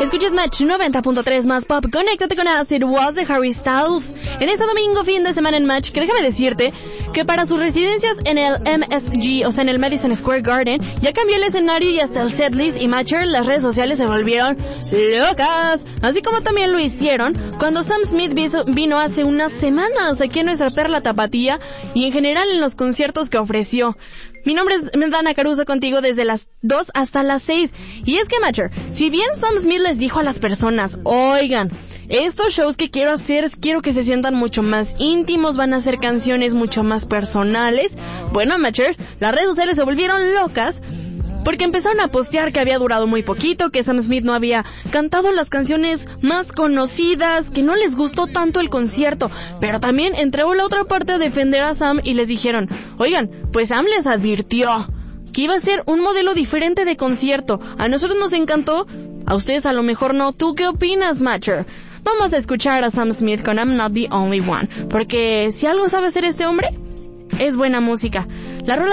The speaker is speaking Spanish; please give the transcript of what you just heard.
Escuchas Match 90.3 más pop. Conéctate con Acid Was de Harry Styles. En este domingo, fin de semana en Match, que déjame decirte que para sus residencias en el MSG, o sea en el Madison Square Garden, ya cambió el escenario y hasta el setlist, y Matcher, las redes sociales se volvieron locas. Así como también lo hicieron cuando Sam Smith vino hace unas semanas aquí en nuestra perla tapatía y en general en los conciertos que ofreció. Mi nombre es Dana Caruso, contigo desde las 2 hasta las 6. Y es que, Matcher, si bien Sam Smith les dijo a las personas, oigan, estos shows que quiero hacer, quiero que se sientan mucho más íntimos, van a ser canciones mucho más personales. Bueno, Matcher, las redes sociales se volvieron locas porque empezaron a postear que había durado muy poquito, que Sam Smith no había cantado las canciones más conocidas, que no les gustó tanto el concierto, pero también entró la otra parte a defender a Sam y les dijeron, oigan, pues Sam les advirtió que iba a ser un modelo diferente de concierto. A nosotros nos encantó, a ustedes a lo mejor no. ¿Tú qué opinas, Matcher? Vamos a escuchar a Sam Smith con I'm Not the Only One, porque si algo sabe hacer este hombre, es buena música. La rola